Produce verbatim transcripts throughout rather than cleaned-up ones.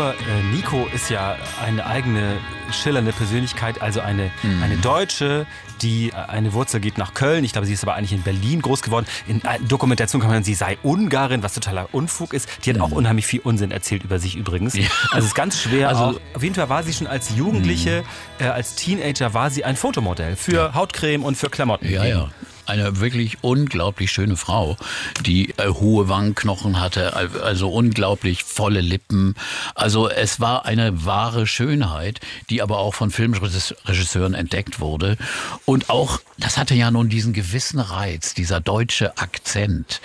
Figur äh, Nico ist ja eine eigene schillernde Persönlichkeit, also eine, mhm. eine Deutsche, die eine Wurzel geht nach Köln. Ich glaube, sie ist aber eigentlich in Berlin groß geworden. In Dokumentation kann man sagen, sie sei Ungarin, was totaler Unfug ist. Die hat mhm. auch unheimlich viel Unsinn erzählt über sich übrigens. Ja. Also es ist ganz schwer. Also, auch, auf jeden Fall war sie schon als Jugendliche, mhm. äh, als Teenager war sie ein Fotomodell für ja. Hautcreme und für Klamotten. Ja, ja. Eine wirklich unglaublich schöne Frau, die äh, hohe Wangenknochen hatte, also unglaublich volle Lippen. Also es war eine wahre Schönheit, die aber auch von Filmregisseuren entdeckt wurde. Und auch, das hatte ja nun diesen gewissen Reiz, dieser deutsche Akzent.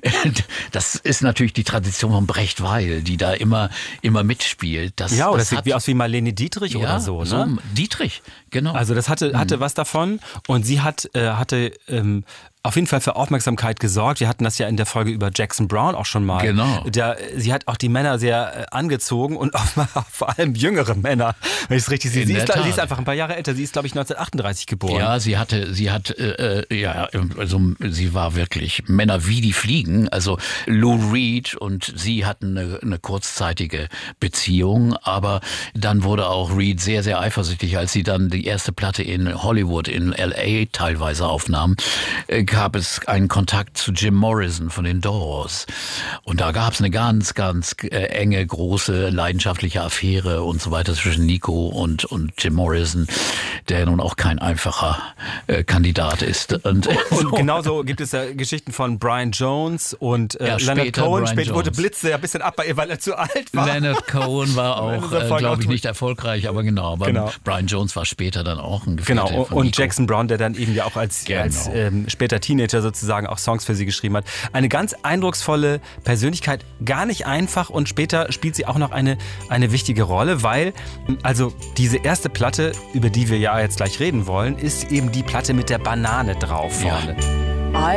Das ist natürlich die Tradition von Brecht Weil, die da immer, immer mitspielt. Das, ja, oder das das sieht hat, wie aus wie Marlene Dietrich ja, oder so. Ne? so Dietrich, genau. Also das hatte, hatte mhm. was davon. Und sie hat, äh, hatte... Ähm, auf jeden Fall für Aufmerksamkeit gesorgt. Wir hatten das ja in der Folge über Jackson Brown auch schon mal. Genau. Der, sie hat auch die Männer sehr äh, angezogen und auch mal, vor allem jüngere Männer, wenn ich es richtig sehe. Sie ist, sie ist einfach ein paar Jahre älter. Sie ist, glaube ich, neunzehnhundertachtunddreißig geboren. Ja, sie hatte, sie hat, äh, ja, also sie war wirklich Männer wie die Fliegen. Also Lou Reed und sie hatten eine, eine kurzzeitige Beziehung, aber dann wurde auch Reed sehr, sehr eifersüchtig, als sie dann die erste Platte in Hollywood, in L A teilweise aufnahm. Äh, gab es einen Kontakt zu Jim Morrison von den Doors. Und da gab es eine ganz, ganz äh, enge, große, leidenschaftliche Affäre und so weiter zwischen Nico und, und Jim Morrison, der nun auch kein einfacher äh, Kandidat ist. Und, und so. Genauso gibt es ja Geschichten von Brian Jones und äh, ja, Leonard Cohen. Brian Später Jones. wurde Blitze ja ein bisschen ab bei ihr, weil er zu alt war. Leonard Cohen war auch, äh, glaube ich, nicht erfolgreich, aber genau. Aber genau. Brian Jones war später dann auch ein Gefährte Genau, von und Nico. Jackson Brown, der dann eben ja auch als, genau. als ähm, später Teenager sozusagen auch Songs für sie geschrieben hat. Eine ganz eindrucksvolle Persönlichkeit, gar nicht einfach, und später spielt sie auch noch eine, eine wichtige Rolle, weil also diese erste Platte, über die wir ja jetzt gleich reden wollen, ist eben die Platte mit der Banane drauf vorne. Ja.